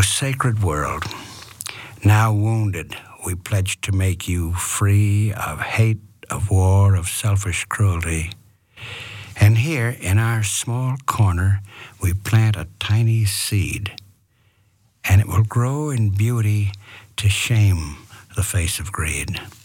sacred world, now wounded, we pledge to make you free of hate, of war, of selfish cruelty. And here, in our small corner, we plant a tiny seed, and it will grow in beauty to shame the face of greed.